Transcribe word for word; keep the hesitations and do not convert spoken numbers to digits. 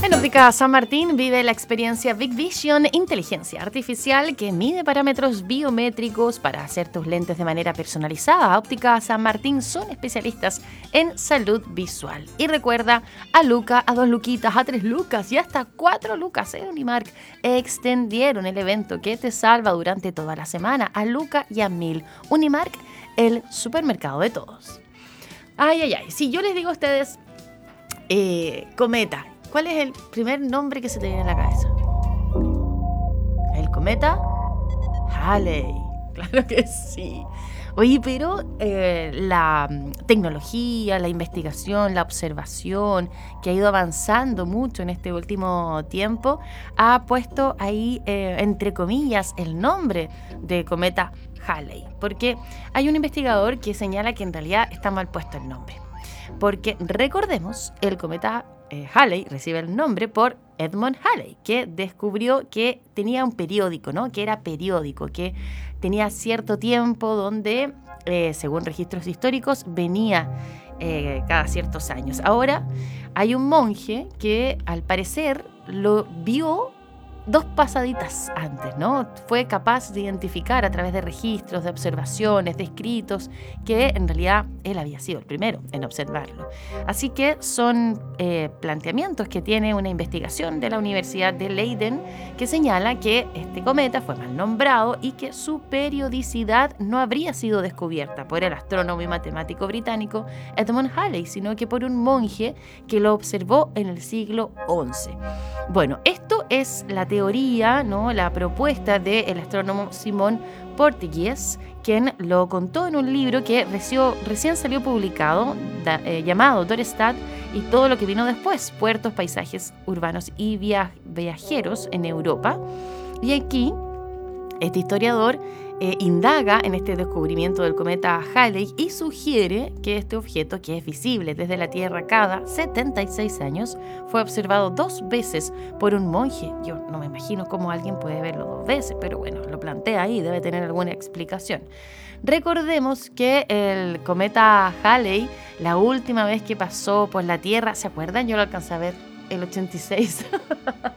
En Óptica San Martín vive la experiencia Big Vision, inteligencia artificial que mide parámetros biométricos para hacer tus lentes de manera personalizada. Óptica San Martín son especialistas en salud visual. Y recuerda, a Luca, a dos luquitas, a tres lucas y hasta cuatro lucas en Unimark extendieron el evento que te salva durante toda la semana. A Luca y a mil. Unimark, el supermercado de todos. Ay, ay, ay. Si yo les digo a ustedes, eh, cometa, ¿cuál es el primer nombre que se te viene a la cabeza? ¿El cometa? Halley. Claro que sí. Oye, pero eh, la tecnología, la investigación, la observación que ha ido avanzando mucho en este último tiempo ha puesto ahí, eh, entre comillas, el nombre de cometa Halley. Porque hay un investigador que señala que en realidad está mal puesto el nombre. Porque recordemos, el cometa eh, Halley recibe el nombre por Edmund Halley, que descubrió que tenía un periódico, ¿no? Que era periódico, que tenía cierto tiempo donde, eh, según registros históricos, venía eh, cada ciertos años. Ahora hay un monje que al parecer lo vio dos pasaditas antes, ¿no? Fue capaz de identificar a través de registros, de observaciones, de escritos, que en realidad él había sido el primero en observarlo. Así que son eh, planteamientos que tiene una investigación de la Universidad de Leiden que señala que este cometa fue mal nombrado y que su periodicidad no habría sido descubierta por el astrónomo y matemático británico Edmund Halley, sino que por un monje que lo observó en el siglo once. Bueno, esto es la teoría, ¿no? La propuesta del astrónomo Simón Porteous, quien lo contó en un libro que recio, recién salió publicado, da, eh, llamado Dorestad y todo lo que vino después, puertos, paisajes urbanos y via, viajeros en Europa. Y aquí, este historiador eh, indaga en este descubrimiento del cometa Halley y sugiere que este objeto, que es visible desde la Tierra cada setenta y seis años, fue observado dos veces por un monje. Yo no me imagino cómo alguien puede verlo dos veces, pero bueno, lo plantea ahí, debe tener alguna explicación. Recordemos que el cometa Halley, la última vez que pasó por la Tierra, ¿se acuerdan? Yo lo alcancé a ver el ochenta y seis.